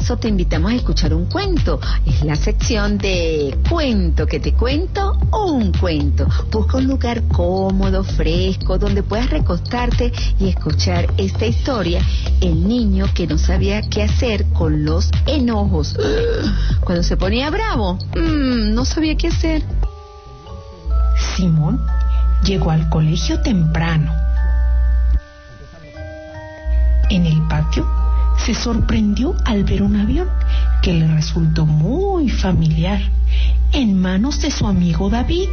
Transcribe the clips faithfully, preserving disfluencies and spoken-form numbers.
eso te invitamos a escuchar un cuento. Es la sección de Cuento que te cuento, un cuento. Busca un lugar cómodo, fresco, donde puedas recostarte y escuchar esta historia. El niño que no sabía qué hacer con los enojos. Cuando se ponía bravo, mmm, no sabía qué hacer. Simón llegó al colegio temprano. En el patio se sorprendió al ver un avión que le resultó muy familiar en manos de su amigo David.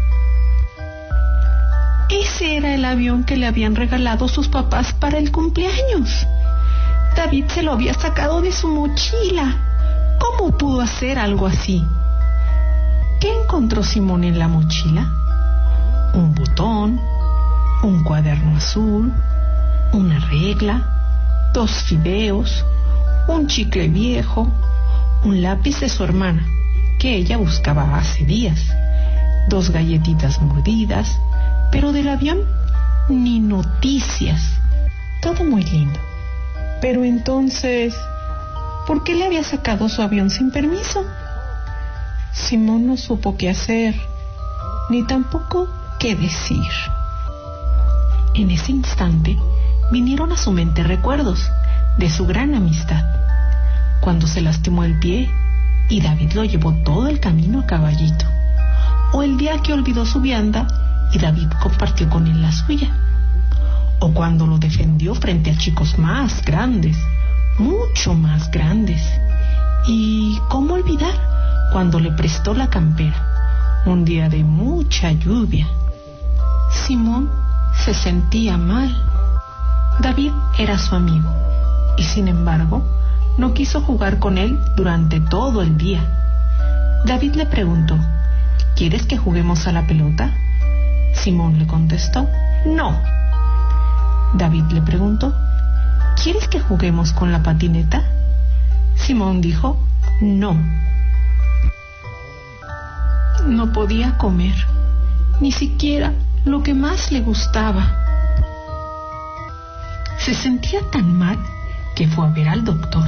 Ese era el avión que le habían regalado sus papás para el cumpleaños. David se lo había sacado de su mochila. ¿Cómo pudo hacer algo así? ¿Qué encontró Simón en la mochila? Un botón, un cuaderno azul, una regla, dos fideos, un chicle viejo, un lápiz de su hermana, que ella buscaba hace días, dos galletitas mordidas, pero del avión ni noticias. Todo muy lindo. Pero entonces, ¿por qué le había sacado su avión sin permiso? Simón no supo qué hacer, ni tampoco qué decir. En ese instante vinieron a su mente recuerdos de su gran amistad, cuando se lastimó el pie y David lo llevó todo el camino a caballito, o el día que olvidó su vianda y David compartió con él la suya, o cuando lo defendió frente a chicos más grandes, mucho más grandes. Y cómo olvidar cuando le prestó la campera un día de mucha lluvia. Simón se sentía mal. David era su amigo y sin embargo no quiso jugar con él durante todo el día. David le preguntó: ¿quieres que juguemos a la pelota? Simón le contestó: no. David le preguntó: ¿quieres que juguemos con la patineta? Simón dijo: no. No podía comer, ni siquiera lo que más le gustaba. Se sentía tan mal que fue a ver al doctor.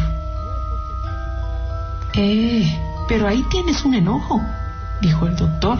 Eh, pero ahí tienes un enojo, dijo el doctor.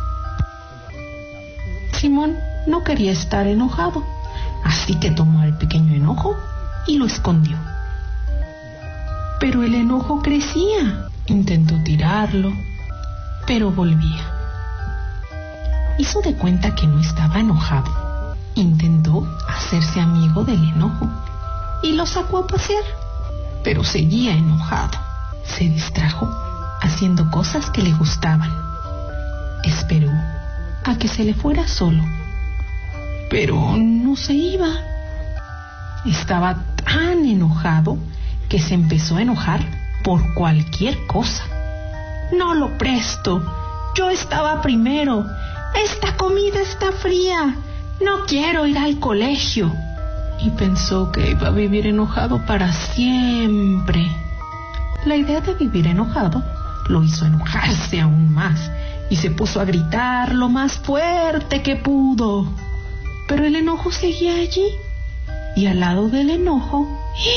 Simón no quería estar enojado, así que tomó el pequeño enojo y lo escondió. Pero el enojo crecía. Intentó tirarlo, pero volvía. Hizo de cuenta que no estaba enojado. Intentó hacerse amigo del enojo y lo sacó a pasear, pero seguía enojado. Se distrajo haciendo cosas que le gustaban. Esperó a que se le fuera solo, pero no se iba. Estaba tan enojado que se empezó a enojar por cualquier cosa. No lo presto. Yo estaba primero. Esta comida está fría. No quiero ir al colegio. Y pensó que iba a vivir enojado para siempre. La idea de vivir enojado lo hizo enojarse aún más y se puso a gritar lo más fuerte que pudo. Pero el enojo seguía allí. Y al lado del enojo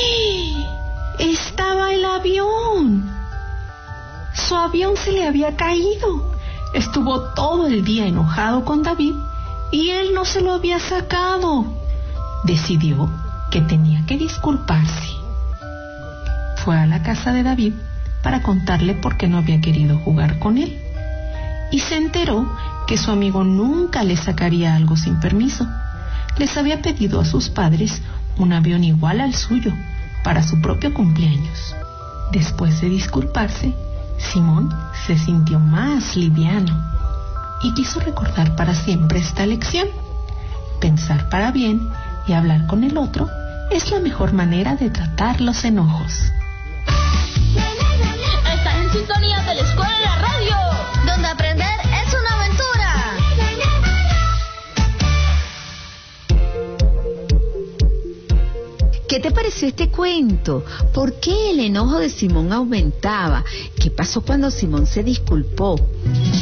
estaba el avión. Su avión se le había caído. Estuvo todo el día enojado con David y él no se lo había sacado. Decidió que tenía que disculparse. Fue a la casa de David para contarle por qué no había querido jugar con él. Y se enteró que su amigo nunca le sacaría algo sin permiso. Les había pedido a sus padres un avión igual al suyo para su propio cumpleaños. Después de disculparse, Simón se sintió más liviano y quiso recordar para siempre esta lección. Pensar para bien y hablar con el otro es la mejor manera de tratar los enojos. Estás en sintonía de la Escuela de la Radio, donde aprender es una aventura. ¿Qué te pareció este cuento? ¿Por qué el enojo de Simón aumentaba? ¿Qué pasó cuando Simón se disculpó?